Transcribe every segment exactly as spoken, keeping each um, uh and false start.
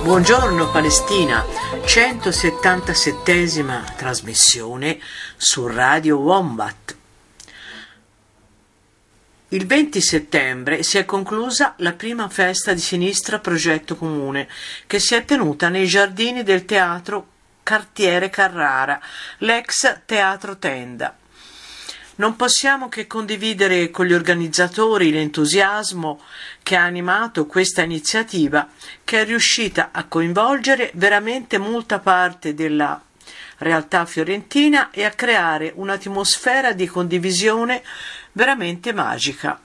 Buongiorno Palestina, centosettantasettesima trasmissione su Radio Wombat. Il venti settembre si è conclusa la prima festa di sinistra Progetto Comune, che si è tenuta nei giardini del Teatro Cartiere Carrara, l'ex Teatro Tenda. Non possiamo che condividere con gli organizzatori l'entusiasmo che ha animato questa iniziativa, che è riuscita a coinvolgere veramente molta parte della realtà fiorentina e a creare un'atmosfera di condivisione veramente magica.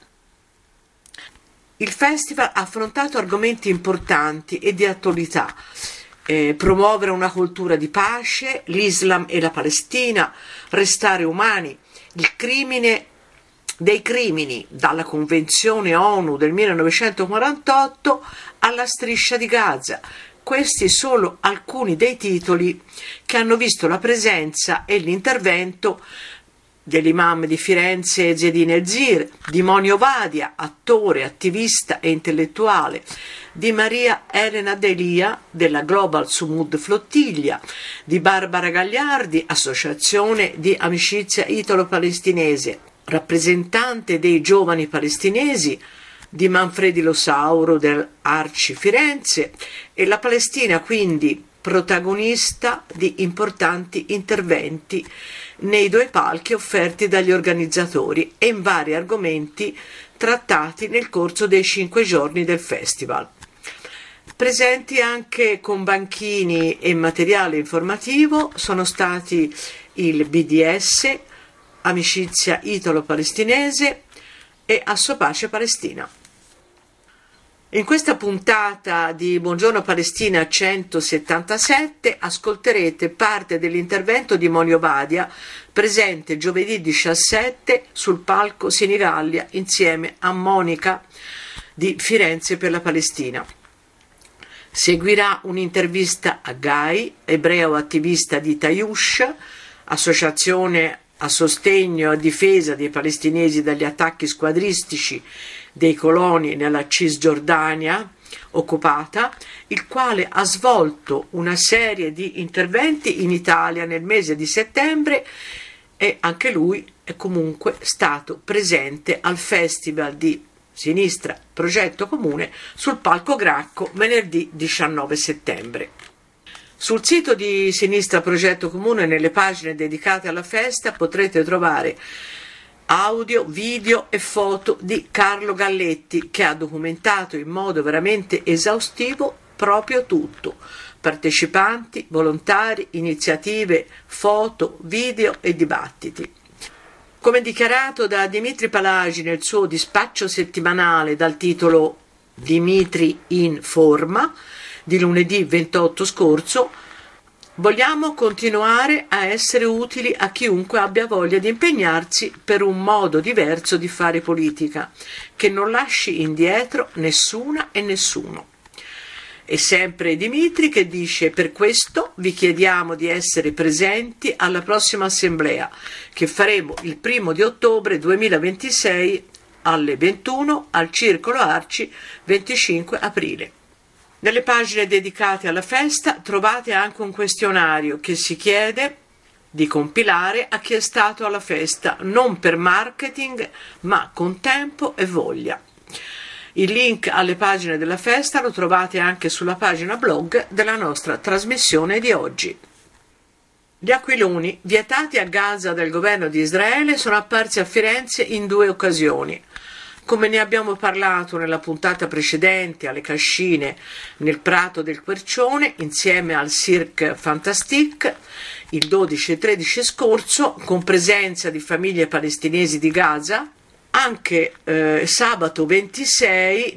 Il festival ha affrontato argomenti importanti e di attualità: eh, promuovere una cultura di pace, l'Islam e la Palestina, restare umani, il crimine dei crimini, dalla Convenzione ONU del millenovecentoquarantotto alla Striscia di Gaza. Questi sono alcuni dei titoli che hanno visto la presenza e l'intervento dell'imam di Firenze Zedine El-Zir, di Moni Ovadia, attore, attivista e intellettuale, di Maria Elena Delia della Global Sumud Flottiglia, di Barbara Gagliardi, associazione di amicizia italo-palestinese, rappresentante dei giovani palestinesi, di Manfredi Losauro dell'Arci Firenze, e la Palestina quindi protagonista di importanti interventi nei due palchi offerti dagli organizzatori e in vari argomenti trattati nel corso dei cinque giorni del festival. Presenti anche con banchini e materiale informativo sono stati il B D S, Amicizia Italo-Palestinese e Assopace Palestina. In questa puntata di Buongiorno Palestina centosettantasette ascolterete parte dell'intervento di Moni Ovadia, presente giovedì diciassette sul palco Senigallia insieme a Monica di Firenze per la Palestina. Seguirà un'intervista a Gai, ebreo attivista di Tayush, associazione a sostegno e a difesa dei palestinesi dagli attacchi squadristici dei coloni nella Cisgiordania occupata, il quale ha svolto una serie di interventi in Italia nel mese di settembre e anche lui è comunque stato presente al Festival di Sinistra Progetto Comune sul palco Gracco venerdì diciannove settembre. Sul sito di Sinistra Progetto Comune, nelle pagine dedicate alla festa, potrete trovare audio, video e foto di Carlo Galletti, che ha documentato in modo veramente esaustivo proprio tutto: partecipanti, volontari, iniziative, foto, video e dibattiti. Come dichiarato da Dimitri Palagi nel suo dispaccio settimanale dal titolo Dimitri in forma, di lunedì ventotto scorso, vogliamo continuare a essere utili a chiunque abbia voglia di impegnarsi per un modo diverso di fare politica, che non lasci indietro nessuna e nessuno. E sempre Dimitri che dice: per questo vi chiediamo di essere presenti alla prossima assemblea, che faremo il primo di ottobre duemilaventisei alle ventuno al Circolo Arci, venticinque aprile. Nelle pagine dedicate alla festa trovate anche un questionario che si chiede di compilare a chi è stato alla festa, non per marketing ma con tempo e voglia. Il link alle pagine della festa lo trovate anche sulla pagina blog della nostra trasmissione di oggi. Gli aquiloni vietati a Gaza dal governo di Israele sono apparsi a Firenze in due occasioni. Come ne abbiamo parlato nella puntata precedente, alle Cascine, nel Prato del Quercione, insieme al Cirque Fantastique, il dodici e tredici scorso, con presenza di famiglie palestinesi di Gaza, anche eh, sabato ventisei